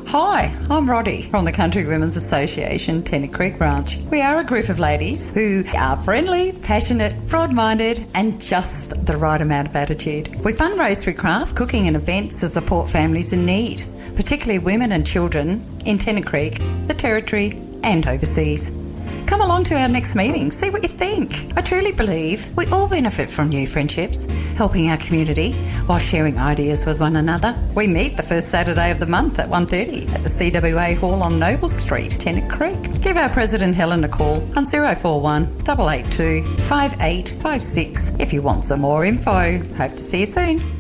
Hi, I'm Roddy from the Country Women's Association, Tennant Creek Branch. We are a group of ladies who are friendly, passionate, broad-minded and just the right amount of attitude. We fundraise through craft, cooking and events to support families in need, particularly women and children in Tennant Creek, the Territory and overseas. Come along to our next meeting, see what you think. I truly believe we all benefit from new friendships, helping our community while sharing ideas with one another. We meet the first Saturday of the month at 1:30 at the CWA Hall on Noble Street, Tennant Creek. Give our President Helen a call on 041 882 5856 if you want some more info. Hope to see you soon.